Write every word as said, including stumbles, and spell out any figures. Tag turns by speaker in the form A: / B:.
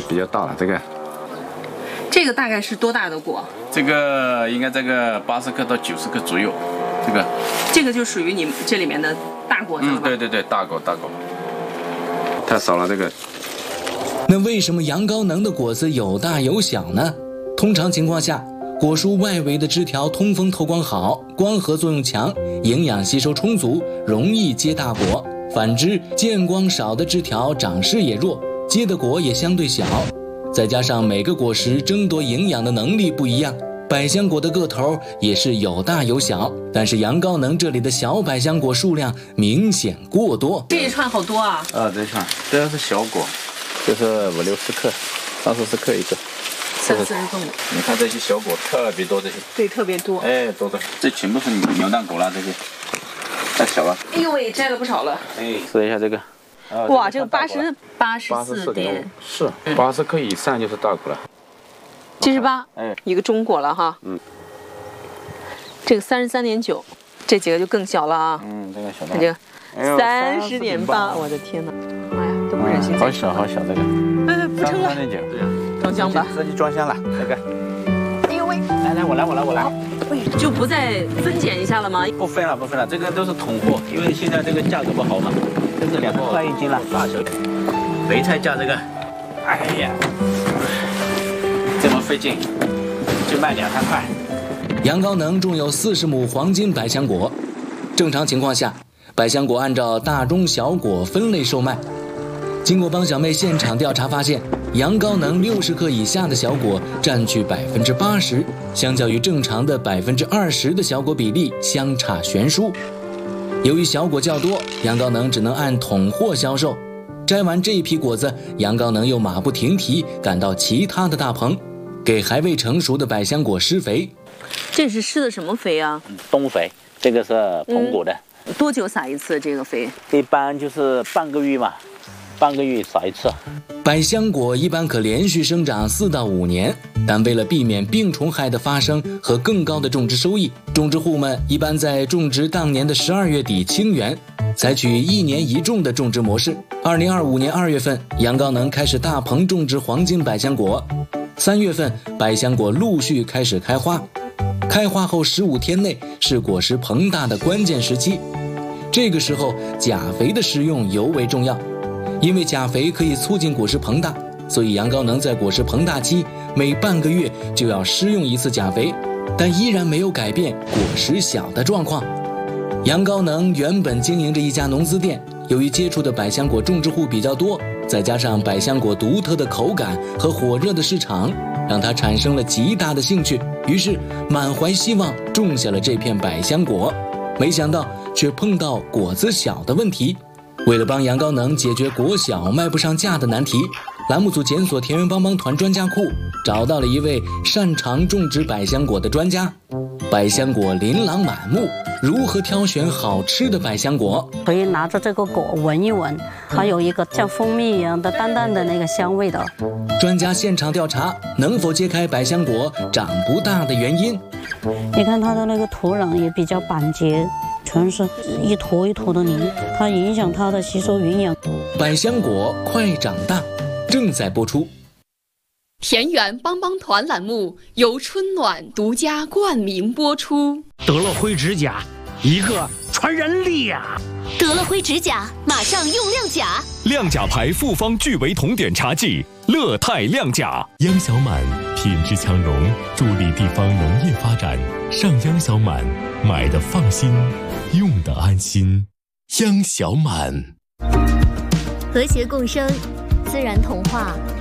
A: 比较大了。这个，
B: 这个大概是多大的果？
A: 这个应该这个八十克到九十克左右。这个，
B: 这个就属于你这里面的大果子了吧？
A: 嗯，对对对，大果大果。太少了这个。
C: 那为什么羊羔能的果子有大有小呢？通常情况下，果蔬外围的枝条通风透光好，光合作用强，营养吸收充足，容易结大果。反之，见光少的枝条长势也弱，结的果也相对小。再加上每个果实争夺营养的能力不一样，百香果的个头也是有大有小，但是羊羔能这里的小百香果数量明显过多。
B: 这一串好多啊！
A: 啊，这一串这是小果，这是五六十克，三四十克一个。
B: 三四十克。
A: 你看这些小果特别多，这些。
B: 对，特别多。
A: 哎，多的，这全部是牛蛋果了，这些。太小了。
B: 哎呦喂，摘了不少了。
A: 哎，试一下这个。
B: 啊、哇，这个八十八十四点
A: 是八十克以上就是大果了。
B: 七十八，
A: 哎，
B: 一个中果了哈。
A: 嗯。
B: 这个三十三点九，这几个就更小了啊。
A: 嗯，这个小。
B: 看这个，三十点八，我的天哪！哎呀，都不忍心。
A: 好小好小这个。
B: 哎，不成了。
A: 三点九，对呀。
B: 装箱吧。
A: 自己装箱了，这个。
B: 哎呦喂！
A: 来来，我来我来我来。
B: 喂，就不再分拣一下了吗？
A: 不分了不分了，这个都是统货，因为现在这个价格不好嘛，这是两块一斤了，大小。肥菜价这个，哎呀，这么费劲，就卖两三块。
C: 羊羔能种有四十亩黄金百香果，正常情况下，百香果按照大中小果分类售卖。经过帮小妹现场调查发现，羊羔能六十克以下的小果占据百分之八十，相较于正常的百分之二十的小果比例相差悬殊。由于小果较多，羊羔能只能按统货销售。摘完这一批果子，羊羔能又马不停蹄赶到其他的大棚，给还未成熟的百香果施肥。
B: 这是施的什么肥啊？
A: 冬肥，这个是红果的。
B: 嗯、多久撒一次这个肥？
A: 一般就是半个月嘛。半个月撒一次。
C: 百香果一般可连续生长四到五年，但为了避免病虫害的发生和更高的种植收益，种植户们一般在种植当年的十二月底清园，采取一年一种的种植模式。二零二五年二月份，羊羔能开始大棚种植黄金百香果，三月份百香果陆续开始开花，开花后十五天内是果实膨大的关键时期，这个时候钾肥的施用尤为重要。因为钾肥可以促进果实膨大，所以羊羔能在果实膨大期每半个月就要施用一次钾肥，但依然没有改变果实小的状况。羊羔能原本经营着一家农资店，由于接触的百香果种植户比较多，再加上百香果独特的口感和火热的市场，让他产生了极大的兴趣，于是满怀希望种下了这片百香果。没想到却碰到果子小的问题。为了帮羊羔能解决果小卖不上价的难题，栏目组检索田园帮帮团专家库，找到了一位擅长种植百香果的专家。百香果琳琅满目，如何挑选好吃的百香果？
D: 可以拿着这个果闻一闻，它有一个像蜂蜜一样的淡淡的那个香味的。
C: 专家现场调查，能否揭开百香果长不大的原因？
D: 你看它的那个土壤也比较板结，全是一坨一坨的泥，它影响它的吸收营养。
C: 百香果快长大正在播出。
E: 田园帮帮团栏目由春暖独家冠名播出。
F: 得了灰指甲，一个传人力呀、啊！
G: 得了灰指甲，马上用亮甲。
H: 亮甲牌复方聚维酮碘茶剂，乐泰亮甲。央小满品质强融，助力地方农业发展。上央小满，买的放心，用的安心。央小满，
G: 和谐共生，自然童话。